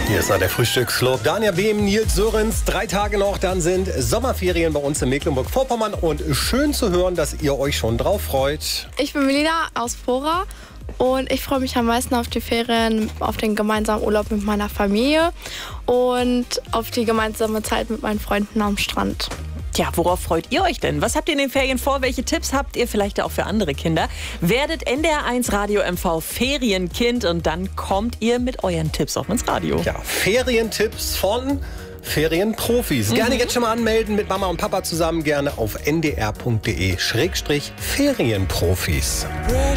Hier ist der Frühstücksclub. Dania Behm, Nils Sörens. 3 Tage noch, dann sind Sommerferien bei uns in Mecklenburg-Vorpommern. Und schön zu hören, dass ihr euch schon drauf freut. Ich bin Melina aus Pora und ich freue mich am meisten auf die Ferien, auf den gemeinsamen Urlaub mit meiner Familie und auf die gemeinsame Zeit mit meinen Freunden am Strand. Tja, worauf freut ihr euch denn? Was habt ihr in den Ferien vor? Welche Tipps habt ihr vielleicht auch für andere Kinder? Werdet NDR1 Radio MV Ferienkind und dann kommt ihr mit euren Tipps auch ins Radio. Ja, Ferientipps von Ferienprofis. Gerne jetzt schon mal anmelden mit Mama und Papa zusammen. Gerne auf ndr.de/Ferienprofis.